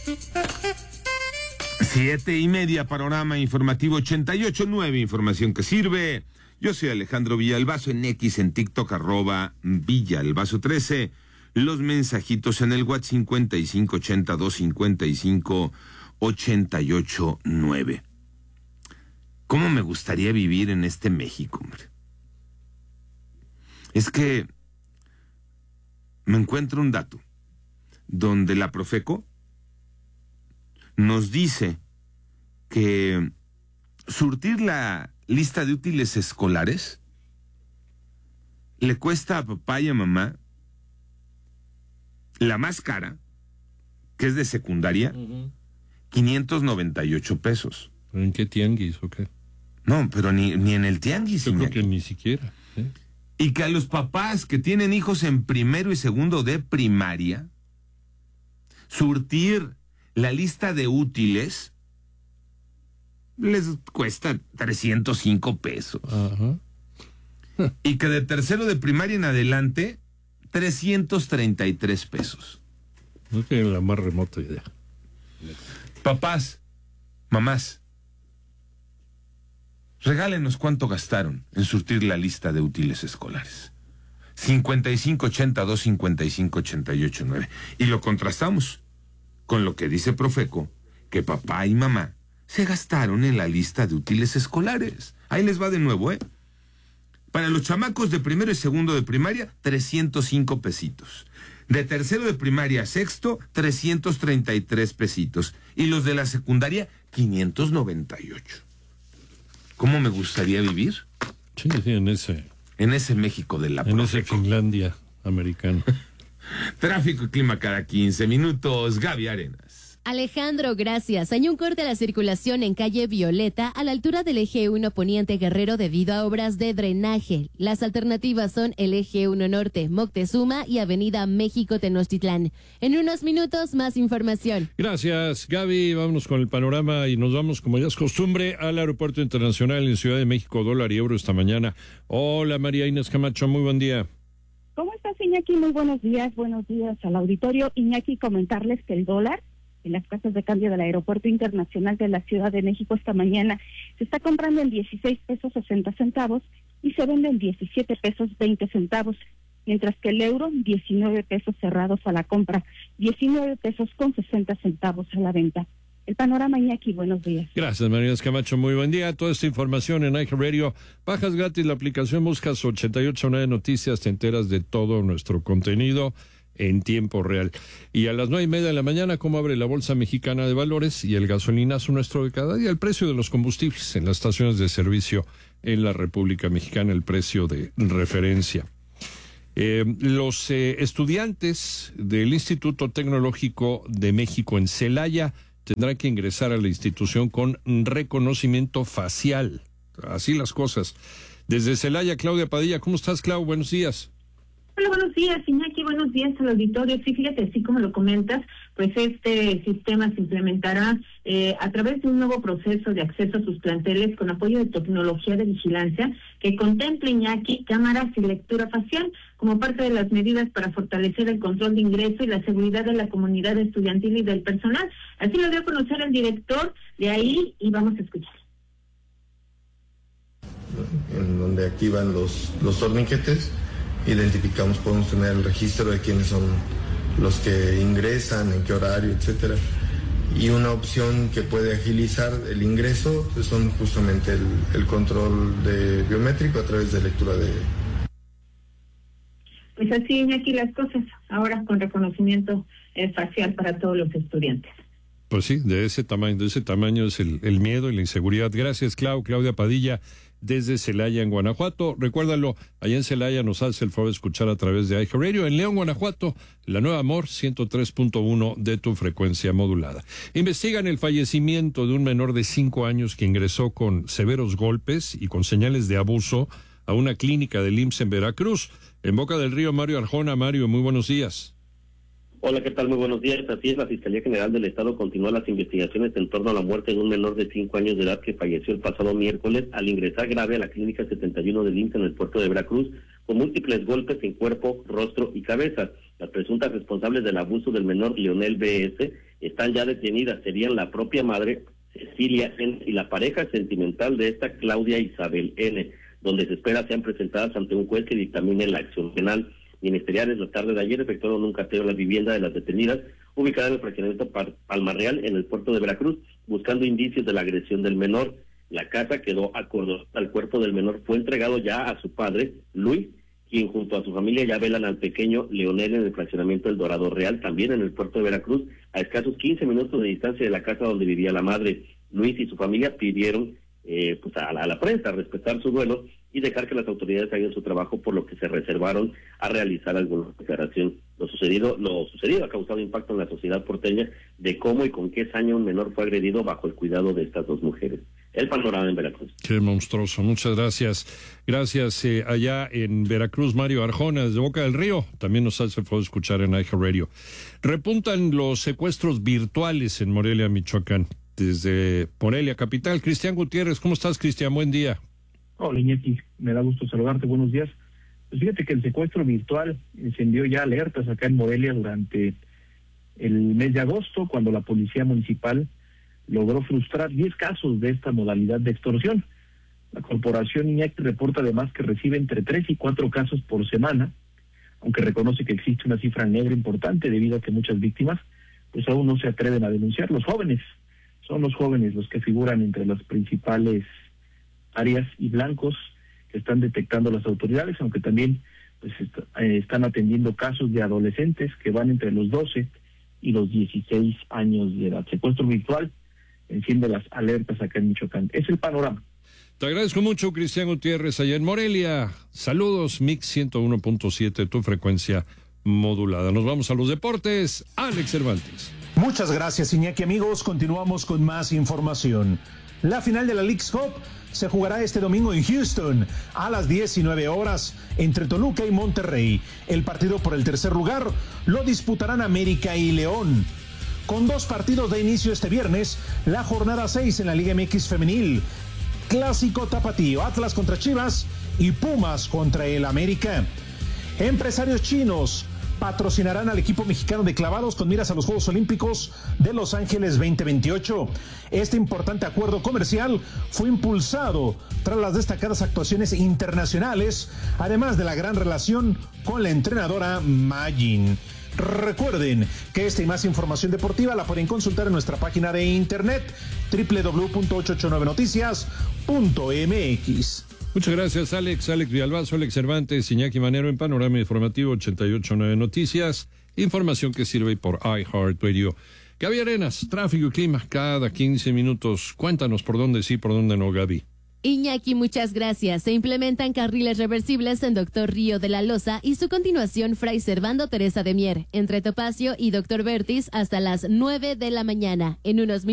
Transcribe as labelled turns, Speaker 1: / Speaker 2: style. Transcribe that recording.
Speaker 1: 7:30, panorama informativo 88.9, información que sirve. Yo soy Alejandro Villalbazo, en X, en TikTok, @Villalbazo13. Los mensajitos en el WhatsApp 5582558889. ¿Cómo me gustaría vivir en este México, hombre? Es que me encuentro un dato donde la Profeco nos dice que surtir la lista de útiles escolares le cuesta a papá y a mamá la más cara, que es de secundaria, 598 pesos.
Speaker 2: ¿En qué tianguis o qué?
Speaker 1: No, pero ni en el tianguis.
Speaker 2: Yo creo que ni siquiera.
Speaker 1: Y que a los papás que tienen hijos en primero y segundo de primaria, surtir la lista de útiles les cuesta 305 pesos.
Speaker 2: Ajá.
Speaker 1: Y que de tercero de primaria en adelante, 333 pesos.
Speaker 2: No tienen la más remota idea.
Speaker 1: Papás, mamás, regálenos cuánto gastaron en surtir la lista de útiles escolares. 5582558889. Y lo contrastamos con lo que dice Profeco, que papá y mamá se gastaron en la lista de útiles escolares. Ahí les va de nuevo, ¿eh? Para los chamacos de primero y segundo de primaria, 305 pesitos. De tercero de primaria a sexto, 333 pesitos. Y los de la secundaria, 598. ¿Cómo me gustaría vivir?
Speaker 2: Sí, en ese
Speaker 1: México de la Profeco.
Speaker 2: En ese Finlandia americano.
Speaker 1: Tráfico y clima cada 15 minutos. Gaby Arenas.
Speaker 3: Alejandro, gracias. Hay un corte a la circulación en calle Violeta a la altura del eje 1 Poniente Guerrero debido a obras de drenaje. Las alternativas son el eje 1 Norte, Moctezuma y avenida México Tenochtitlán. En unos minutos, más información.
Speaker 2: Gracias, Gaby. Vámonos con el panorama y nos vamos, como ya es costumbre, al Aeropuerto Internacional en Ciudad de México, dólar y euro esta mañana. Hola, María Inés Camacho, muy buen día.
Speaker 4: ¿Cómo estás, Iñaki? Muy buenos días al auditorio. Iñaki, comentarles que el dólar en las casas de cambio del Aeropuerto Internacional de la Ciudad de México esta mañana se está comprando en 16 pesos 60 centavos y se vende en 17 pesos 20 centavos, mientras que el euro, 19 pesos cerrados a la compra, 19 pesos con 60 centavos a la venta. El panorama, Iñaki, buenos días.
Speaker 2: Gracias, María Camacho, muy buen día. Toda esta información en iHeartRadio. Bajas gratis la aplicación, buscas 88.9 Noticias, te enteras de todo nuestro contenido en tiempo real. Y a las 9:30 de la mañana, ¿cómo abre la Bolsa Mexicana de Valores y el gasolinazo nuestro de cada día? El precio de los combustibles en las estaciones de servicio en la República Mexicana, el precio de referencia. Los estudiantes del Instituto Tecnológico de México en Celaya tendrán que ingresar a la institución con reconocimiento facial. Así las cosas. Desde Celaya, Claudia Padilla. ¿Cómo estás, Clau? Buenos días.
Speaker 5: Hola, buenos días, Iñaki, buenos días al auditorio. Sí, fíjate, así como lo comentas, pues este sistema se implementará a través de un nuevo proceso de acceso a sus planteles con apoyo de tecnología de vigilancia que contempla, Iñaki, cámaras y lectura facial como parte de las medidas para fortalecer el control de ingreso y la seguridad de la comunidad estudiantil y del personal. Así lo dio a conocer el director de ahí y vamos a escuchar.
Speaker 6: En donde activan los torniquetes, identificamos, podemos tener el registro de quiénes son los que ingresan, en qué horario, etcétera. Y una opción que puede agilizar el ingreso pues son justamente el control biométrico a través de lectura de...
Speaker 5: Pues así, Iñaki, las cosas, ahora con reconocimiento facial para todos los estudiantes.
Speaker 2: Pues sí, de ese tamaño es el miedo y la inseguridad. Gracias, Claudia Padilla, desde Celaya, en Guanajuato. Recuérdalo, allá en Celaya nos hace el favor de escuchar a través de iHeartRadio. En León, Guanajuato, la Nueva Amor, 103.1 de tu frecuencia modulada. Investigan el fallecimiento de un menor de 5 años que ingresó con severos golpes y con señales de abuso a una clínica del IMSS en Veracruz. En Boca del Río, Mario Arjona. Mario, muy buenos días.
Speaker 7: Hola, ¿qué tal? Muy buenos días. Así es, la Fiscalía General del Estado continúa las investigaciones en torno a la muerte de un menor de 5 años de edad que falleció el pasado miércoles al ingresar grave a la Clínica 71 del IMSS en el puerto de Veracruz, con múltiples golpes en cuerpo, rostro y cabeza. Las presuntas responsables del abuso del menor, Lionel B.S., están ya detenidas. Serían la propia madre, Cecilia N., y la pareja sentimental de esta, Claudia Isabel N., donde se espera sean presentadas ante un juez que dictamine la acción penal. Ministeriales la tarde de ayer efectuaron un cateo en la vivienda de las detenidas, ubicada en el fraccionamiento Palma Real, en el puerto de Veracruz, buscando indicios de la agresión del menor. La casa quedó acordonada. El cuerpo del menor fue entregado ya a su padre, Luis, quien junto a su familia ya velan al pequeño Leonel en el fraccionamiento del Dorado Real, también en el puerto de Veracruz, a escasos 15 minutos de distancia de la casa donde vivía la madre. Luis y su familia pidieron a la prensa respetar su duelo y dejar que las autoridades hagan su trabajo, por lo que se reservaron a realizar alguna declaración. Lo sucedido ha causado impacto en la sociedad porteña de cómo y con qué saña un menor fue agredido bajo el cuidado de estas dos mujeres. El panorama en Veracruz.
Speaker 2: Qué monstruoso, muchas gracias. Gracias. Allá en Veracruz, Mario Arjona, desde Boca del Río, también nos hace favor escuchar en iHeartRadio. Repuntan los secuestros virtuales en Morelia, Michoacán. Desde Morelia capital, Cristian Gutiérrez. ¿Cómo estás, Cristian? Buen día.
Speaker 8: Hola, Iñaki, me da gusto saludarte, buenos días. Pues fíjate que el secuestro virtual encendió ya alertas acá en Morelia durante el mes de agosto, cuando la policía municipal logró frustrar 10 casos de esta modalidad de extorsión. La corporación Iñaki reporta además que recibe entre 3 y 4 casos por semana, aunque reconoce que existe una cifra negra importante debido a que muchas víctimas pues aún no se atreven a denunciar. Son los jóvenes los que figuran entre las principales áreas y blancos que están detectando las autoridades, aunque también pues están atendiendo casos de adolescentes que van entre los 12 y los 16 años de edad. Secuestro virtual enciende las alertas acá en Michoacán. Es el panorama.
Speaker 2: Te agradezco mucho, Cristian Gutiérrez, allá en Morelia. Saludos, Mix 101.7, tu frecuencia modulada. Nos vamos a los deportes. Alex Cervantes.
Speaker 9: Muchas gracias, Iñaki. Amigos, continuamos con más información. La final de la Leagues Cup se jugará este domingo en Houston a las 19 horas entre Toluca y Monterrey. El partido por el tercer lugar lo disputarán América y León. Con 2 partidos de inicio este viernes, la jornada 6 en la Liga MX femenil. Clásico tapatío, Atlas contra Chivas y Pumas contra el América. Empresarios chinos patrocinarán al equipo mexicano de clavados con miras a los Juegos Olímpicos de Los Ángeles 2028. Este importante acuerdo comercial fue impulsado tras las destacadas actuaciones internacionales, además de la gran relación con la entrenadora Ma Jin. Recuerden que esta y más información deportiva la pueden consultar en nuestra página de internet www.889noticias.mx.
Speaker 2: Muchas gracias, Alex Villalbazo, Alex Cervantes, Iñaki Manero en Panorama Informativo 88.9 Noticias. Información que sirve por iHeartRadio. Gaby Arenas, tráfico y clima cada 15 minutos. Cuéntanos por dónde sí, por dónde no, Gaby.
Speaker 3: Iñaki, muchas gracias. Se implementan carriles reversibles en Doctor Río de la Loza y su continuación Fray Servando Teresa de Mier, entre Topacio y Doctor Vertis hasta las 9 de la mañana. En unos minutos